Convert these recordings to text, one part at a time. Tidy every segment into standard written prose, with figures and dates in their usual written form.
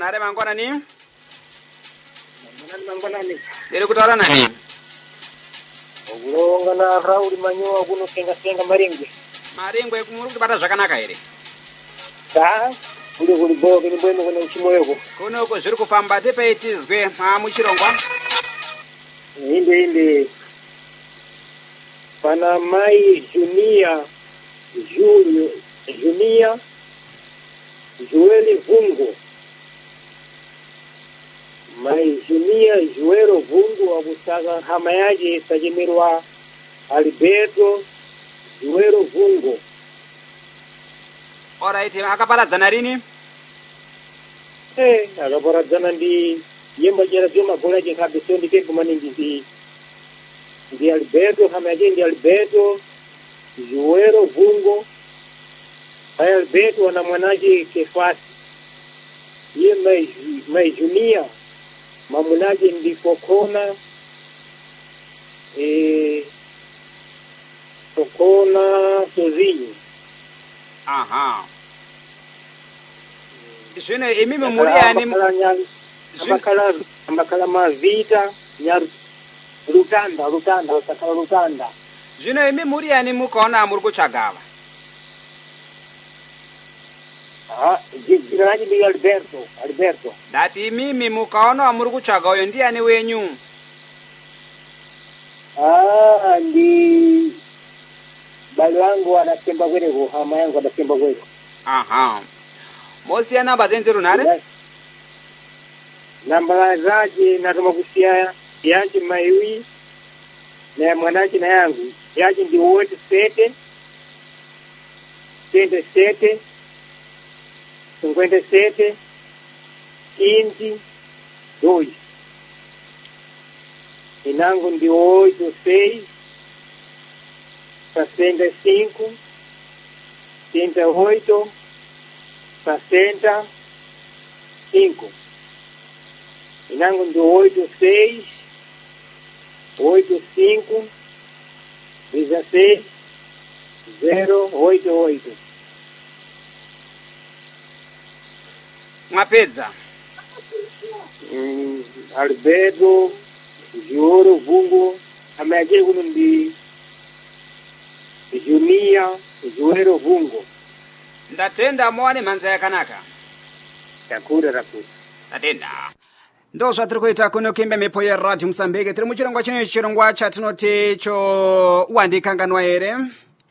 Nare mangwana ni? Mangwana ni. Dere kutara nani? Ulonga na Rauli Manyoa kuno kenga maringwe. Maringwe kumuri kubata zvakanaka here. Ta kuli boge ni bweno kuna uchimoyoko. Kuno ko zviri kufamba tepeitizwe muchirongwa. Inde. Pana mai Junia Joeli Vungo. Mai Junia Joelo Vungo abusaka hama yaje isajimirwa Alberto Joelo Vungo. Alright, akaparadzana rini? Akaparadzana ndi yemba jera joma gola je kabisa ndike maningi ndi Alberto hama yaje ndi Alberto Joelo Vungo. Alberto wana mwanaje Kefasi. Ye mai Junia mamunaje ndi Kokona Sozinho. Aha. Zvino imimi muri yani amakala mavita nya Lutanda. Zvino imimi muri yani mukaona muri kutsvagava? Jiraji ndi Alberto. Dati imimi mukaona muri kutsvaga uyo ndiani wenyu? Ndi bali wangu anatemba kweleko, hama yangu anatemba kweleko. Aha. Mosia namba zenze runare? Namba zaje natuma kusia yaje maiwi na mwanaji na yangu. Yaje ndi wote 57 57 15 2. Inangu ndi 86 65 68 65. Inangu ndi 86 85 16 088. Mwapedza? Alberto Joelo Vungo ameajiri kuno ndi Junia Joelo Vungo. Ndatenda mwane manza yakanaka. Takura. Ndatenda. Ndo zvatiri kuita kuno kuimba mhepo yeradhi Mosambike. Tiri muchirongwa chino chirongwa chatinoti cho wandikanganwa here.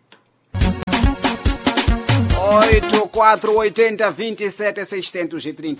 84 80 27 630.